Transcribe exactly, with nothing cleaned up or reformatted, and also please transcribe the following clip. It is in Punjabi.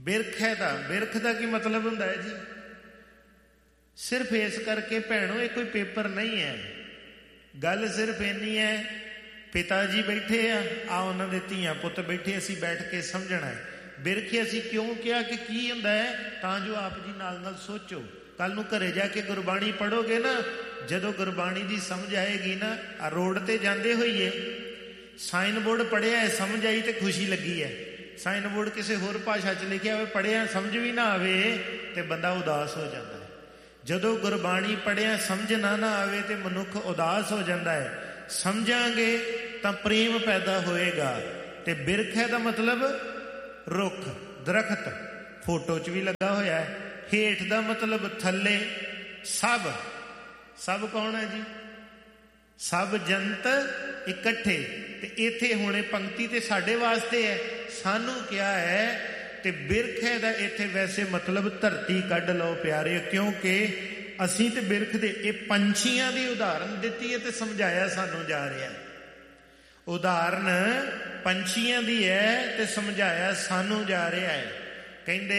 ਬਿਰਖ ਹੈ ਦਾ, ਬਿਰਖ ਦਾ ਕੀ ਮਤਲਬ ਹੁੰਦਾ ਹੈ ਜੀ? ਸਿਰਫ ਇਸ ਕਰਕੇ ਭੈਣੋ ਇਹ ਕੋਈ ਪੇਪਰ ਨਹੀਂ ਹੈ। ਗੱਲ ਸਿਰਫ ਇੰਨੀ ਹੈ, ਪਿਤਾ ਜੀ ਬੈਠੇ ਆ, ਆ ਉਹਨਾਂ ਦੇ ਧੀਆਂ ਪੁੱਤ ਬੈਠੇ, ਅਸੀਂ ਬੈਠ ਕੇ ਸਮਝਣਾ ਹੈ। ਬਿਰਖ ਅਸੀਂ ਕਿਉਂ ਕਿਹਾ ਕਿ ਕੀ ਹੁੰਦਾ ਹੈ, ਤਾਂ ਜੋ ਆਪ ਜੀ ਨਾਲ ਨਾਲ ਸੋਚੋ। ਕੱਲ ਨੂੰ ਘਰੇ ਜਾ ਕੇ ਗੁਰਬਾਣੀ ਪੜ੍ਹੋਗੇ ਨਾ, ਜਦੋਂ ਗੁਰਬਾਣੀ ਦੀ ਸਮਝ ਆਏਗੀ ਨਾ, ਆ ਰੋਡ ਤੇ ਜਾਂਦੇ ਹੋਈਏ ਸਾਈਨ ਬੋਰਡ ਪੜ੍ਹਿਆ ਹੈ, ਸਮਝ ਆਈ ਤੇ ਖੁਸ਼ੀ ਲੱਗੀ ਹੈ। ਸਾਈਨ ਬੋਰਡ ਕਿਸੇ ਹੋਰ ਭਾਸ਼ਾ 'ਚ ਲਿਖਿਆ ਹੋਵੇ, ਪੜ੍ਹਿਆ ਸਮਝ ਵੀ ਨਾ ਆਵੇ ਤੇ ਬੰਦਾ ਉਦਾਸ ਹੋ ਜਾਂਦਾ ਹੈ। ਜਦੋਂ ਗੁਰਬਾਣੀ ਪੜ੍ਹਿਆ ਸਮਝ ਨਾ ਨਾ ਆਵੇ ਤੇ ਮਨੁੱਖ ਉਦਾਸ ਹੋ ਜਾਂਦਾ ਹੈ। ਸਮਝਾਂਗੇ ਤਾਂ ਪ੍ਰੇਮ ਪੈਦਾ ਹੋਏਗਾ। ਤੇ ਬਿਰਖ ਹੈ ਦਾ ਮਤਲਬ ਰੁੱਖ, ਦਰਖਤ, ਫੋਟੋ 'ਚ ਵੀ ਲੱਗਾ ਹੋਇਆ ਹੈ। ਹੇਠ ਦਾ ਮਤਲਬ ਥੱਲੇ। ਸਭ, ਸਭ ਕੌਣ ਹੈ ਜੀ? ਸਭ ਜੰਤ ਇਕੱਠੇ। ਤੇ ਇੱਥੇ ਹੁਣੇ ਪੰਕਤੀ ਤੇ ਸਾਡੇ ਵਾਸਤੇ ਹੈ, ਸਾਨੂੰ ਕਿਹਾ ਹੈ। ਤੇ ਬਿਰਖ ਹੈ ਦਾ ਇੱਥੇ ਵੈਸੇ ਮਤਲਬ ਧਰਤੀ ਕੱਢ ਲਓ ਪਿਆਰੇ, ਕਿਉਂਕਿ ਅਸੀਂ ਤੇ ਬਿਰਖ ਦੇ ਇਹ ਪੰਛੀਆਂ ਦੀ ਉਦਾਹਰਨ ਦਿੱਤੀ ਹੈ ਤੇ ਸਮਝਾਇਆ ਸਾਨੂੰ ਜਾ ਰਿਹਾ। ਉਦਾਹਰਨ ਪੰਛੀਆਂ ਦੀ ਹੈ ਤੇ ਸਮਝਾਇਆ ਸਾਨੂੰ ਜਾ ਰਿਹਾ ਹੈ। ਕਹਿੰਦੇ